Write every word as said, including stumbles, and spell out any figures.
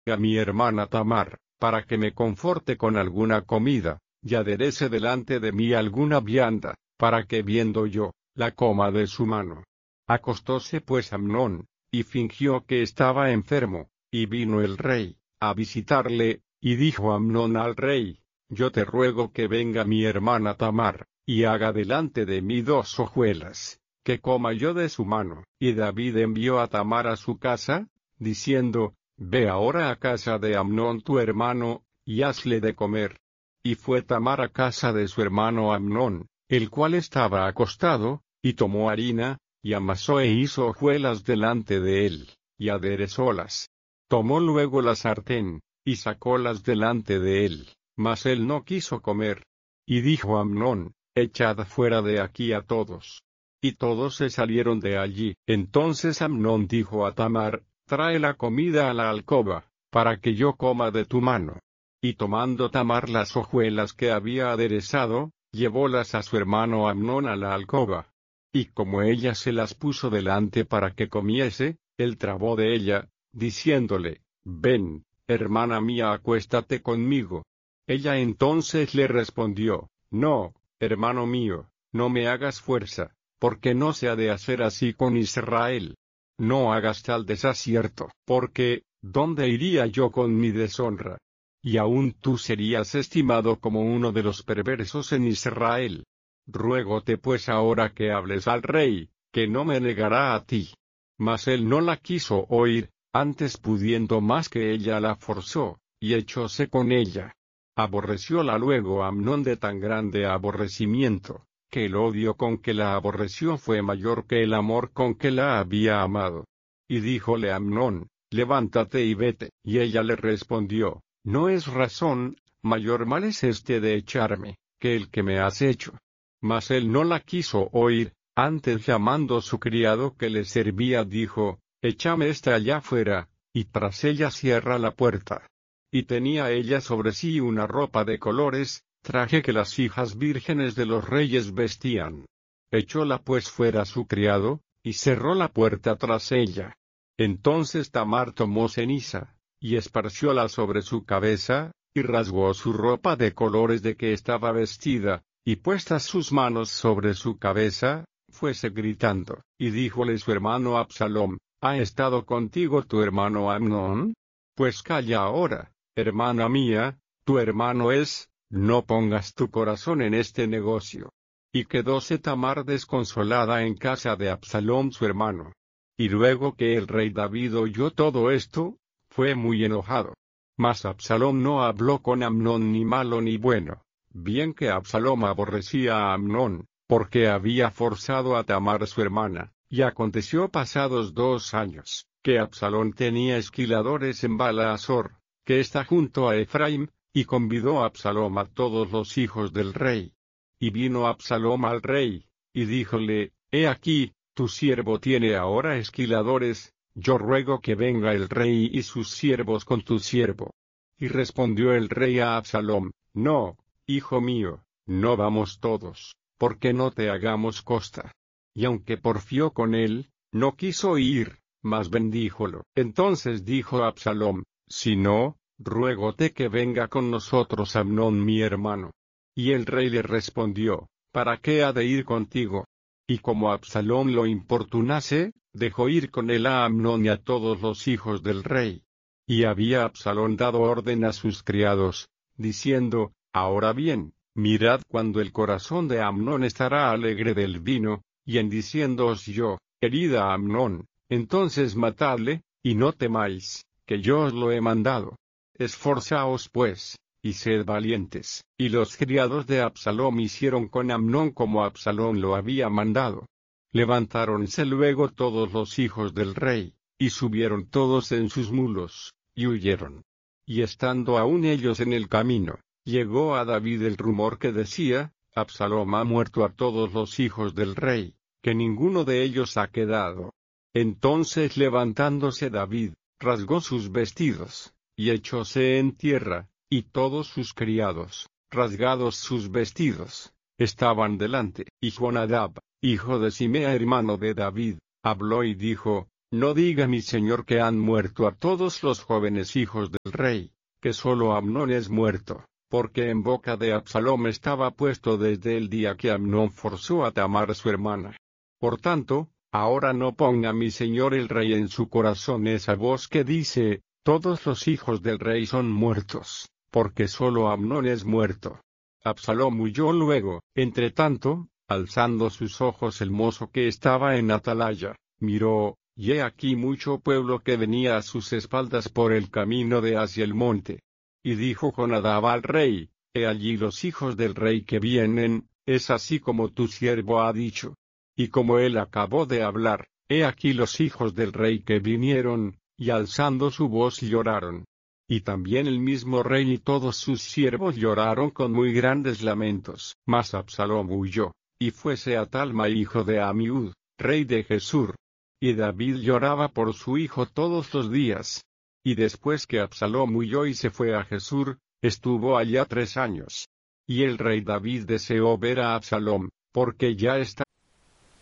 a mi hermana Tamar, para que me conforte con alguna comida, y aderece delante de mí alguna vianda, para que viendo yo, la coma de su mano. Acostóse pues Amnón, y fingió que estaba enfermo, y vino el rey, a visitarle, y dijo Amnón al rey, yo te ruego que venga mi hermana Tamar, y haga delante de mí dos hojuelas, que coma yo de su mano. Y David envió a Tamar a su casa, diciendo, ve ahora a casa de Amnón tu hermano, y hazle de comer. Y fue Tamar a casa de su hermano Amnón, el cual estaba acostado, y tomó harina, y amasó e hizo hojuelas delante de él, y aderezólas. Tomó luego la sartén, y sacólas delante de él, mas él no quiso comer. Y dijo Amnón, echad fuera de aquí a todos. Y todos se salieron de allí. Entonces Amnón dijo a Tamar, trae la comida a la alcoba, para que yo coma de tu mano. Y tomando Tamar las hojuelas que había aderezado, llevólas a su hermano Amnón a la alcoba. Y como ella se las puso delante para que comiese, él trabó de ella, diciéndole, ven, hermana mía, acuéstate conmigo. Ella entonces le respondió, no, hermano mío, no me hagas fuerza, porque no se ha de hacer así con Israel. No hagas tal desacierto, porque, ¿dónde iría yo con mi deshonra? Y aún tú serías estimado como uno de los perversos en Israel. Ruégote pues ahora que hables al rey, que no me negará a ti. Mas él no la quiso oír, antes pudiendo más que ella la forzó, y echóse con ella. Aborrecióla luego Amnón de tan grande aborrecimiento, que el odio con que la aborreció fue mayor que el amor con que la había amado. Y díjole Amnón, levántate y vete. Y ella le respondió, no es razón, mayor mal es este de echarme, que el que me has hecho. Mas él no la quiso oír, antes llamando su criado que le servía dijo, échame esta allá fuera, y tras ella cierra la puerta. Y tenía ella sobre sí una ropa de colores, traje que las hijas vírgenes de los reyes vestían. Echóla pues fuera su criado, y cerró la puerta tras ella. Entonces Tamar tomó ceniza, y esparcióla sobre su cabeza, y rasgó su ropa de colores de que estaba vestida, y puestas sus manos sobre su cabeza, fuese gritando, y díjole su hermano Absalom, ¿ha estado contigo tu hermano Amnón? Pues calla ahora, hermana mía, tu hermano es, no pongas tu corazón en este negocio. Y quedóse Tamar desconsolada en casa de Absalom su hermano. Y luego que el rey David oyó todo esto, fue muy enojado. Mas Absalom no habló con Amnón ni malo ni bueno. Bien que Absalom aborrecía a Amnón, porque había forzado a Tamar su hermana, y aconteció pasados dos años, que Absalom tenía esquiladores en Baala-Azor, que está junto a Efraim, y convidó a Absalom a todos los hijos del rey. Y vino Absalom al rey, y díjole, he aquí, tu siervo tiene ahora esquiladores, yo ruego que venga el rey y sus siervos con tu siervo. Y respondió el rey a Absalom, no, hijo mío, no vamos todos, porque no te hagamos costa. Y aunque porfió con él, no quiso ir, mas bendíjolo. Entonces dijo Absalom, si no, ruégote que venga con nosotros Amnón mi hermano. Y el rey le respondió, ¿para qué ha de ir contigo? Y como Absalom lo importunase, dejó ir con él a Amnón y a todos los hijos del rey. Y había Absalom dado orden a sus criados, diciendo, ahora bien, mirad cuando el corazón de Amnón estará alegre del vino, y en diciéndoos yo, herida Amnón, entonces matadle, y no temáis, que yo os lo he mandado. Esforzaos pues, y sed valientes. Y los criados de Absalom hicieron con Amnón como Absalom lo había mandado. Levantáronse luego todos los hijos del rey, y subieron todos en sus mulos, y huyeron. Y estando aún ellos en el camino, llegó a David el rumor que decía, Absalom ha muerto a todos los hijos del rey, que ninguno de ellos ha quedado. Entonces levantándose David, rasgó sus vestidos, y echóse en tierra, y todos sus criados, rasgados sus vestidos, estaban delante. Y Jonadab, hijo de Simea hermano de David, habló y dijo, No diga mi señor que han muerto a todos los jóvenes hijos del rey, que solo Amnón es muerto, porque en boca de Absalom estaba puesto desde el día que Amnón forzó a Tamar su hermana. Por tanto, ahora no ponga mi señor el rey en su corazón esa voz que dice, todos los hijos del rey son muertos, porque solo Amnón es muerto. Absalom huyó luego. Entre tanto, alzando sus ojos el mozo que estaba en atalaya, miró, y he aquí mucho pueblo que venía a sus espaldas por el camino de hacia el monte. Y dijo Jonadab al rey, he allí los hijos del rey que vienen, es así como tu siervo ha dicho. Y como él acabó de hablar, he aquí los hijos del rey que vinieron, y alzando su voz lloraron. Y también el mismo rey y todos sus siervos lloraron con muy grandes lamentos. Mas Absalom huyó, y fuese a Talma hijo de Amiud, rey de Gesur. Y David lloraba por su hijo todos los días. Y después que Absalom huyó y se fue a Gesur, estuvo allá tres años. Y el rey David deseó ver a Absalom, porque ya estaba